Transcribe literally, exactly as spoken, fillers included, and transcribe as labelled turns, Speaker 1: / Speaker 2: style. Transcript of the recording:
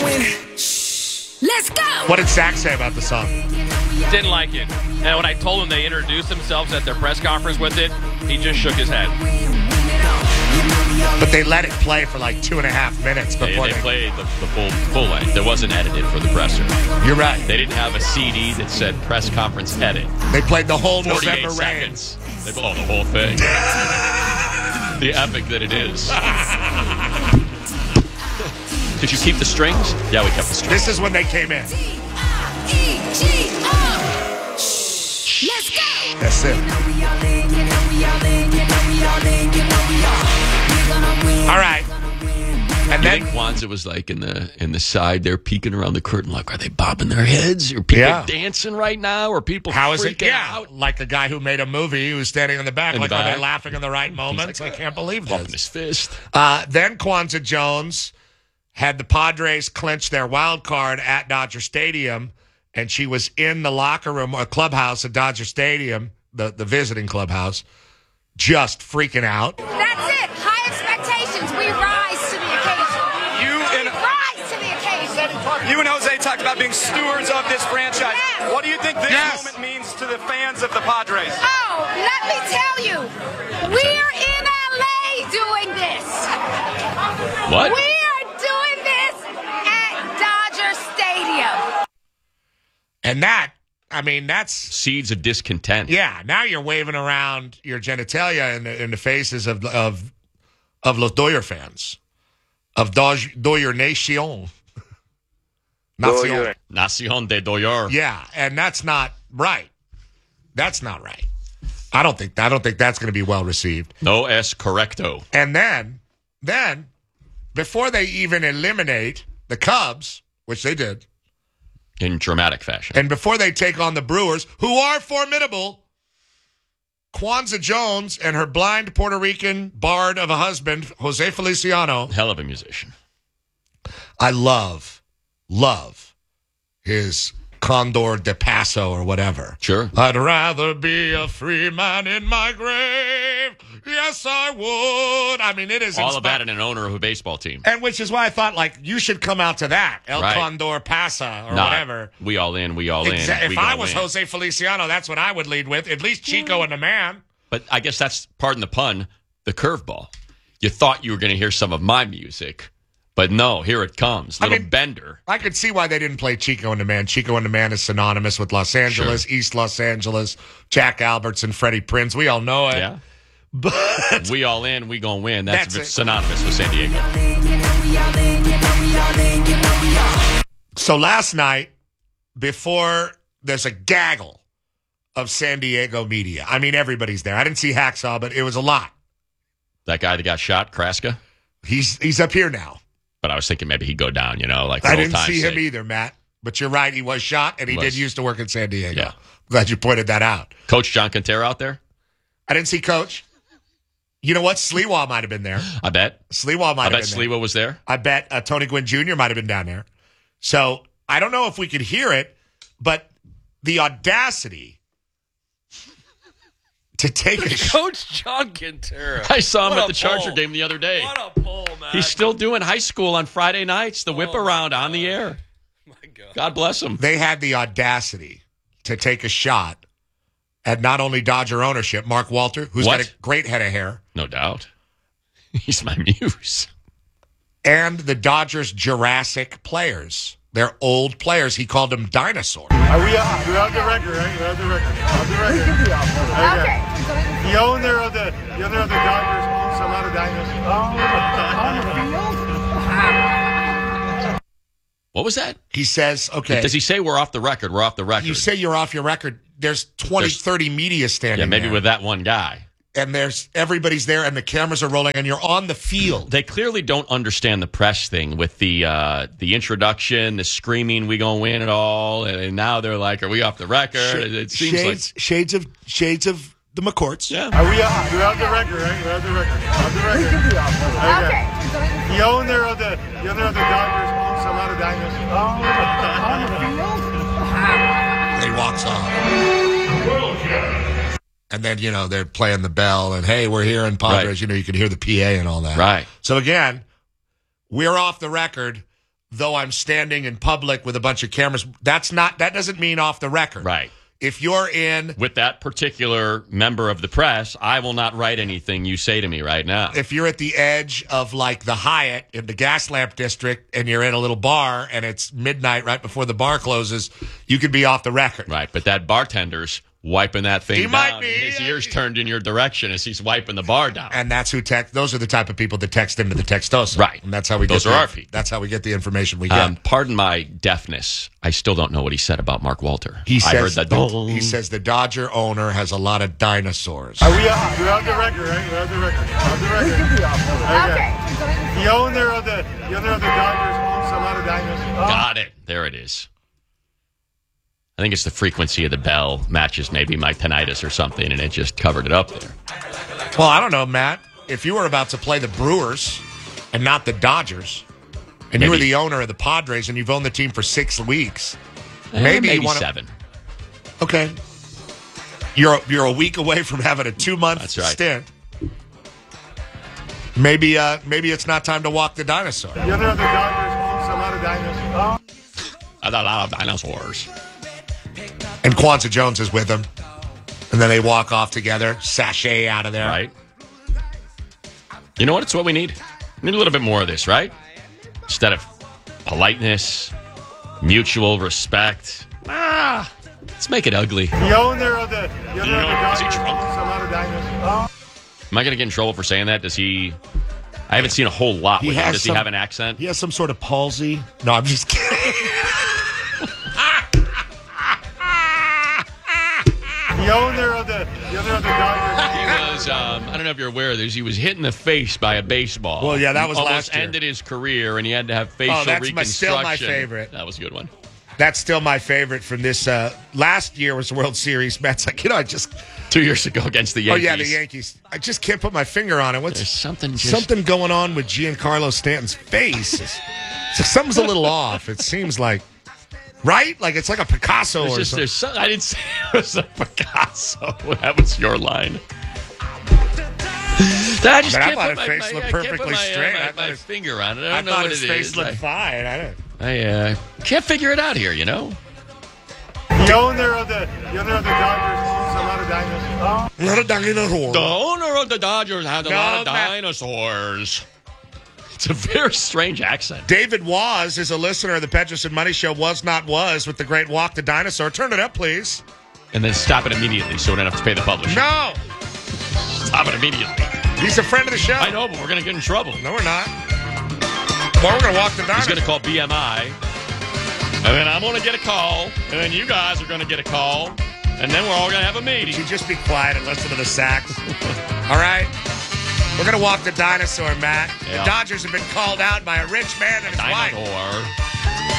Speaker 1: Let's go.
Speaker 2: What did Zach say about the song?
Speaker 3: Didn't like it. And when I told him they introduced themselves at their press conference with it, he just shook his head.
Speaker 2: But they let it play for like two and a half minutes before
Speaker 4: They,
Speaker 2: they,
Speaker 4: they played the, the full full length. It wasn't edited for the presser.
Speaker 2: You're right.
Speaker 4: They didn't have a C D that said press conference edit.
Speaker 2: They played the whole
Speaker 4: forty-eight
Speaker 2: November Rain.
Speaker 4: seconds. They oh, the whole thing. The epic that it is. Did you keep the strings? Yeah, we kept the strings.
Speaker 2: This is when they came in.
Speaker 1: Let's go.
Speaker 2: That's it. All right. And
Speaker 4: You
Speaker 2: then
Speaker 4: think Kwanzaa was like in the in the side there, peeking around the curtain, like, are they bobbing their heads? Are people
Speaker 2: Yeah.
Speaker 4: dancing right now? Are people
Speaker 2: how is it?
Speaker 4: freaking
Speaker 2: Yeah,
Speaker 4: out?
Speaker 2: like the guy who made a movie who's standing in the back.
Speaker 4: In the
Speaker 2: like, are
Speaker 4: back.
Speaker 2: they laughing in the right moments?
Speaker 4: like,
Speaker 2: I can't believe
Speaker 4: Bumping
Speaker 2: this.
Speaker 4: his fist.
Speaker 2: Uh, then Kwanzaa Jones had the Padres clinch their wild card at Dodger Stadium, and she was in the locker room or clubhouse at Dodger Stadium, the, the visiting clubhouse, just freaking out.
Speaker 1: That's it. High expectations. We rise to the occasion.
Speaker 5: You and
Speaker 1: Rise to the occasion.
Speaker 5: you and Jose talked about being stewards of this franchise.
Speaker 1: Yes.
Speaker 5: What do you think this
Speaker 2: Yes.
Speaker 5: moment means to the fans of the Padres?
Speaker 1: Oh, let me tell you, we're in L A doing this.
Speaker 4: What?
Speaker 1: We are doing this at Dodger Stadium.
Speaker 2: And that, I mean, that's,
Speaker 4: Seeds of discontent.
Speaker 2: yeah, now you're waving around your genitalia in the, in the faces of of of los Doyer fans, of Dodge, Doyer Nation. Nacion.
Speaker 4: Nacion de Doyer.
Speaker 2: Yeah, and that's not right. That's not right. I don't think I don't think that's going to be well received.
Speaker 4: No es correcto.
Speaker 2: And then, then, before they even eliminate the Cubs, which they did,
Speaker 4: In dramatic fashion.
Speaker 2: and before they take on the Brewers, who are formidable, Kwanzaa Jones and her blind Puerto Rican bard of a husband, Jose Feliciano.
Speaker 4: Hell of a musician.
Speaker 2: I love, love his Condor de Paso or whatever.
Speaker 4: Sure.
Speaker 2: I'd rather be a free man in my grave. Yes, I would. I mean, it is
Speaker 4: All
Speaker 2: inspi-
Speaker 4: about it, an owner of a baseball team.
Speaker 2: And which is why I thought, like, you should come out to that. El
Speaker 4: Right.
Speaker 2: Condor Pasa or
Speaker 4: Not,
Speaker 2: whatever.
Speaker 4: We all in, we all
Speaker 2: Exa-
Speaker 4: in.
Speaker 2: if
Speaker 4: we
Speaker 2: I
Speaker 4: gonna
Speaker 2: was
Speaker 4: win.
Speaker 2: Jose Feliciano, that's what I would lead with. At least Chico and the man.
Speaker 4: But I guess that's, pardon the pun, the curveball. You thought you were going to hear some of my music, but no, here it comes.
Speaker 2: I
Speaker 4: Little
Speaker 2: mean-
Speaker 4: bender.
Speaker 2: I could see why they didn't play Chico and the Man. Chico and the Man is synonymous with Los Angeles, East Los Angeles, Jack Albertson, Freddie Prinze. We all know it.
Speaker 4: Yeah.
Speaker 2: But
Speaker 4: We all in, we gonna win. That's,
Speaker 2: That's it.
Speaker 4: synonymous with San Diego.
Speaker 2: so last night, before there's a gaggle of San Diego media. I mean, everybody's there. I didn't see Hacksaw, but it was a lot.
Speaker 4: That guy that got shot, Kraska.
Speaker 2: He's he's up here now.
Speaker 4: But I was thinking maybe he'd go down, you know, like for
Speaker 2: I
Speaker 4: old
Speaker 2: didn't
Speaker 4: time's
Speaker 2: see him
Speaker 4: sake.
Speaker 2: either, Matt. But you're right. He was shot, and he
Speaker 4: Was.
Speaker 2: did used to work in San Diego.
Speaker 4: Yeah.
Speaker 2: Glad you pointed that out.
Speaker 4: Coach John Quintero out there?
Speaker 2: I didn't see Coach. You know what? Sliwa might have been there.
Speaker 4: I bet.
Speaker 2: Sliwa might
Speaker 4: I
Speaker 2: have
Speaker 4: bet
Speaker 2: been there.
Speaker 4: Sliwa was there.
Speaker 2: I bet uh, Tony Gwynn Junior might have been down there. So I don't know if we could hear it, but the audacity to take a sh-
Speaker 3: Coach John Quintero.
Speaker 4: I saw him
Speaker 3: What
Speaker 4: at
Speaker 3: a
Speaker 4: the Charger
Speaker 3: pull.
Speaker 4: game the other day.
Speaker 3: What a pull, man.
Speaker 4: He's still doing high school on Friday nights, the whip
Speaker 3: Oh,
Speaker 4: around
Speaker 3: my
Speaker 4: on the air.
Speaker 3: My God.
Speaker 4: God bless him.
Speaker 2: they had the audacity to take a shot at not only Dodger ownership, Mark Walter, who's
Speaker 4: What?
Speaker 2: got a great head of hair,
Speaker 4: No doubt. He's my muse.
Speaker 2: and the Dodgers' Jurassic players. They're old players. He called them dinosaurs.
Speaker 6: Are we on? We're on the record, right? We're on the record. On the record. Okay. The owner of the the owner of the Dodgers owns a lot of dinosaurs. On the field?
Speaker 4: What was that?
Speaker 2: He says, okay,
Speaker 4: Does he say we're off the record? We're off the record.
Speaker 2: you say you're off your record. There's twenty,
Speaker 4: There's-
Speaker 2: thirty media standing
Speaker 4: yeah, maybe
Speaker 2: there.
Speaker 4: with that one guy.
Speaker 2: And there's everybody's there and the cameras are rolling and you're on the field.
Speaker 4: They clearly don't understand the press thing with the uh, the introduction, the screaming, we gonna win it all, and now they're like, are we off the record? It, it seems
Speaker 2: shades, shades of shades of the McCourts.
Speaker 4: like, yeah.
Speaker 6: Are we on? We're on the record, right? We're on the record. On the record. Okay. The owner of the the owner of the Dodgers owns a lot of dinosaurs. On the field?
Speaker 2: He walks off. And then, you know, they're playing the bell and, hey, we're here in Padres.
Speaker 4: Right.
Speaker 2: You know, you can hear the P A and all that.
Speaker 4: Right.
Speaker 2: So, again, we're off the record. though I'm standing in public with a bunch of cameras. That's not. That doesn't mean off the record.
Speaker 4: Right.
Speaker 2: If you're in,
Speaker 4: with that particular member of the press, I will not write anything you say to me right now.
Speaker 2: if you're at the edge of like the Hyatt in the gas lamp district and you're in a little bar and it's midnight right before the bar closes, you could be off the record.
Speaker 4: Right, but that bartender's wiping that thing
Speaker 2: He
Speaker 4: down.
Speaker 2: might be.
Speaker 4: His ears turned in your direction as he's wiping the bar down.
Speaker 2: And that's who text. Those are the type of people that text into the Textosa.
Speaker 4: Right.
Speaker 2: And that's how we
Speaker 4: Those
Speaker 2: get
Speaker 4: are
Speaker 2: the,
Speaker 4: our people.
Speaker 2: That's how we get the information we get.
Speaker 4: Um, pardon my deafness. I still don't know what he said about Mark Walter.
Speaker 2: he
Speaker 4: I
Speaker 2: says
Speaker 4: heard that.
Speaker 2: he says the Dodger owner has a lot of dinosaurs.
Speaker 6: Are we on? We're on the record, right? We're on the record. On the record. Okay. The owner of the the owner of the Dodgers owns a lot of dinosaurs.
Speaker 4: Got it. There it is. I think it's the frequency of the bell matches maybe my tinnitus or something, and it just covered it up there.
Speaker 2: Well, I don't know, Matt. If you were about to play the Brewers and not the Dodgers, and you were
Speaker 4: Maybe.
Speaker 2: the owner of the Padres and you've owned the team for six weeks,
Speaker 4: Eh,
Speaker 2: maybe,
Speaker 4: maybe
Speaker 2: you want to.
Speaker 4: seven.
Speaker 2: Okay. You're you're a week away from having a two month
Speaker 4: That's right.
Speaker 2: stint. Maybe uh maybe it's not time to walk the dinosaur.
Speaker 6: The owner of the Dodgers owns a lot of dinosaurs.
Speaker 4: A lot of dinosaurs.
Speaker 2: And Kwanzaa Jones is with him. And then they walk off together, sashay out of there.
Speaker 4: Right. You know what? It's what we need. We need a little bit more of this, right? Instead of politeness, mutual respect. Ah, let's make it ugly.
Speaker 6: The owner of the the owner
Speaker 4: You know,
Speaker 6: of
Speaker 4: is
Speaker 6: the
Speaker 4: he
Speaker 6: Dodgers
Speaker 4: drunk?
Speaker 6: owns a lot of dinosaurs.
Speaker 4: Am I going to get in trouble for saying that? Does he? I haven't seen a whole lot
Speaker 2: He
Speaker 4: with him.
Speaker 2: has
Speaker 4: Does
Speaker 2: some-
Speaker 4: he have an accent?
Speaker 2: He has some sort of palsy. No, I'm just kidding.
Speaker 6: The owner of the the owner of the Dodgers.
Speaker 4: He was, um, I don't know if you're aware of this, he was hit in the face by a baseball.
Speaker 2: Well, yeah, that was
Speaker 4: Almost
Speaker 2: last year.
Speaker 4: ended his career, and he had to have facial
Speaker 2: Oh, that's my-
Speaker 4: reconstruction.
Speaker 2: still my favorite.
Speaker 4: That was a good one.
Speaker 2: That's still my favorite from this. Uh, last year was the World Series. Matt's like, you know, I just.
Speaker 4: Two years ago against the
Speaker 2: Oh,
Speaker 4: Yankees.
Speaker 2: yeah, the Yankees. I just can't put my finger on it. What's
Speaker 4: There's something just...
Speaker 2: something going on with Giancarlo Stanton's face? It's, it's- something's a little off. It seems like. Right? Like it's like a Picasso
Speaker 4: There's
Speaker 2: or
Speaker 4: just,
Speaker 2: something.
Speaker 4: there's some, I didn't say it was a Picasso. That was your line. I just
Speaker 2: But I
Speaker 4: can't
Speaker 2: thought
Speaker 4: put
Speaker 2: his
Speaker 4: my,
Speaker 2: face
Speaker 4: my,
Speaker 2: looked
Speaker 4: I can't put
Speaker 2: perfectly
Speaker 4: my,
Speaker 2: straight.
Speaker 4: Uh,
Speaker 2: I
Speaker 4: my,
Speaker 2: thought
Speaker 4: my
Speaker 2: his-
Speaker 4: finger on it. I don't
Speaker 2: I
Speaker 4: know
Speaker 2: thought
Speaker 4: what
Speaker 2: his
Speaker 4: it
Speaker 2: face
Speaker 4: is.
Speaker 2: looked
Speaker 4: I,
Speaker 2: fine. I don't.
Speaker 4: I uh, can't figure it out here, you know?
Speaker 6: The owner of the the owner of the Dodgers owns a lot of dinosaurs.
Speaker 2: Not a dinosaur.
Speaker 4: The owner of the Dodgers had a
Speaker 2: No,
Speaker 4: lot of
Speaker 2: Matt-
Speaker 4: dinosaurs. It's a very strange accent.
Speaker 2: David Waz is a listener of the Peterson Money Show. Was not was with the great Walk the Dinosaur. Turn it up, please.
Speaker 4: And then stop it immediately so we don't have to pay the publisher.
Speaker 2: No,
Speaker 4: Stop it immediately.
Speaker 2: he's a friend of the show.
Speaker 4: I know, but we're going to get in trouble.
Speaker 2: No, we're not. Well, we're gonna walk the
Speaker 4: He's
Speaker 2: dinosaur.
Speaker 4: going to call B M I. And then I'm going to get a call. And then you guys are going to get a call. And then we're all going to have a meeting.
Speaker 2: You just be quiet and listen to the sax. All right. We're gonna walk the dinosaur, Matt.
Speaker 4: Yeah.
Speaker 2: The Dodgers have been called out by a rich man and his wife.
Speaker 4: Dinosaur.